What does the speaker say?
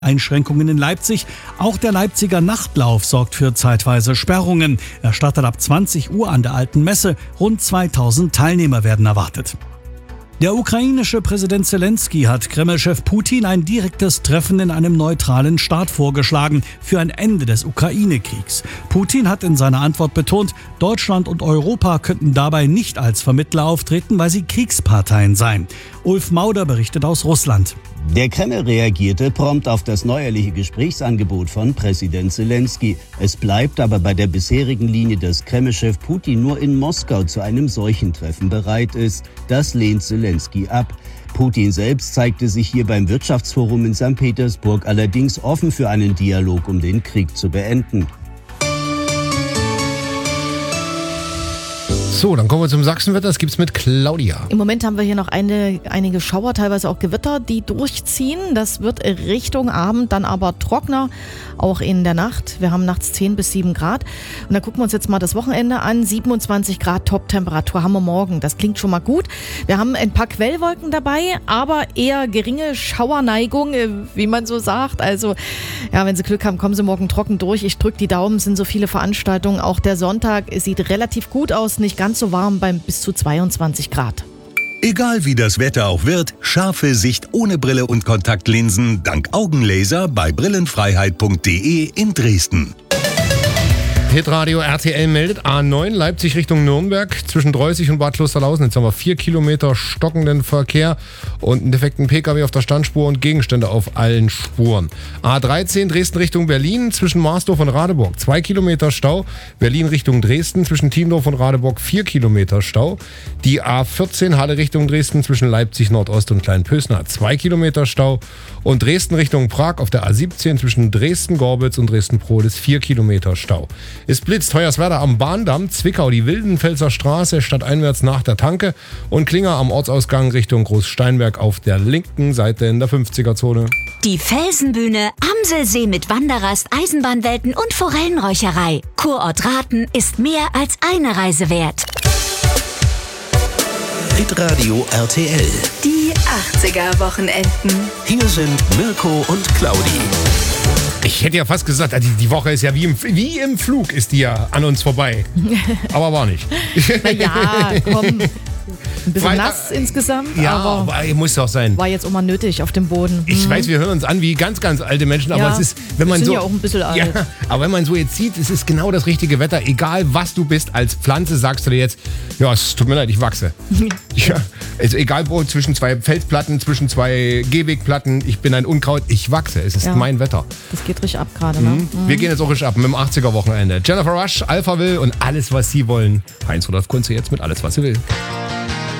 Einschränkungen in Leipzig. Auch der Leipziger Nachtlauf sorgt für zeitweise Sperrungen. Er startet ab 20 Uhr an der Alten Messe. Rund 2000 Teilnehmer werden erwartet. Der ukrainische Präsident Zelensky hat Kreml-Chef Putin ein direktes Treffen in einem neutralen Staat vorgeschlagen für ein Ende des Ukraine-Kriegs. Putin hat in seiner Antwort betont, Deutschland und Europa könnten dabei nicht als Vermittler auftreten, weil sie Kriegsparteien seien. Ulf Mauder berichtet aus Russland. Der Kreml reagierte prompt auf das neuerliche Gesprächsangebot von Präsident Zelensky. Es bleibt aber bei der bisherigen Linie, dass Kreml-Chef Putin nur in Moskau zu einem solchen Treffen bereit ist. Das lehnt Zelensky ab. Putin selbst zeigte sich hier beim Wirtschaftsforum in St. Petersburg allerdings offen für einen Dialog, um den Krieg zu beenden. So, dann kommen wir zum Sachsenwetter. Das gibt's mit Claudia. Im Moment haben wir hier noch einige Schauer, teilweise auch Gewitter, die durchziehen. Das wird Richtung Abend dann aber trockener, auch in der Nacht. Wir haben nachts 10 bis 7 Grad. Und dann gucken wir uns jetzt mal das Wochenende an. 27 Grad Top-Temperatur haben wir morgen. Das klingt schon mal gut. Wir haben ein paar Quellwolken dabei, aber eher geringe Schauerneigung, wie man so sagt. Also, ja, wenn Sie Glück haben, kommen Sie morgen trocken durch. Ich drücke die Daumen, es sind so viele Veranstaltungen. Auch der Sonntag sieht relativ gut aus, nicht ganz so warm beim bis zu 22 Grad. Egal wie das Wetter auch wird, scharfe Sicht ohne Brille und Kontaktlinsen dank Augenlaser bei brillenfreiheit.de in Dresden. Hitradio RTL meldet A9 Leipzig Richtung Nürnberg zwischen Dreußig und Bad Klosterlausen. Jetzt haben wir 4 Kilometer stockenden Verkehr und einen defekten Pkw auf der Standspur und Gegenstände auf allen Spuren. A13 Dresden Richtung Berlin zwischen Marsdorf und Radeburg 2 Kilometer Stau. Berlin Richtung Dresden zwischen Tiendorf und Radeburg 4 Kilometer Stau. Die A14 Halle Richtung Dresden zwischen Leipzig Nordost und Kleinpösner 2 Kilometer Stau. Und Dresden Richtung Prag auf der A17 zwischen Dresden-Gorbitz und Dresden-Prohlis 4 Kilometer Stau. Es blitzt Hoyerswerda am Bahndamm, Zwickau die Wildenfelser Straße stadteinwärts nach der Tanke und Klinger am Ortsausgang Richtung Großsteinberg auf der linken Seite in der 50er-Zone. Die Felsenbühne, Amselsee mit Wanderrast, Eisenbahnwelten und Forellenräucherei. Kurort Rathen ist mehr als eine Reise wert. Hitradio RTL. Die 80er-Wochenenden. Hier sind Mirko und Claudi. Ich hätte ja fast gesagt, die Woche ist ja wie im Flug ist die ja an uns vorbei. Aber war nicht. Naja, komm. Ein bisschen nass insgesamt, ja, aber muss doch sein. War jetzt auch mal nötig auf dem Boden. Ich weiß, wir hören uns an wie ganz, ganz alte Menschen, aber ja, es ist, wenn man sind so, ja auch ein bisschen alt. Ja, aber wenn man so jetzt sieht, es ist genau das richtige Wetter, egal was du bist, als Pflanze sagst du dir jetzt, ja, es tut mir leid, ich wachse. Ja, also egal wo, zwischen zwei Felsplatten, zwischen zwei Gehwegplatten, ich bin ein Unkraut, ich wachse, es ist mein Wetter. Das geht richtig ab gerade, ne? Wir gehen jetzt auch richtig ab mit dem 80er-Wochenende. Jennifer Rush, Alphaville und alles, was sie wollen. Heinz Rudolf Kunze jetzt mit Alles, was sie will.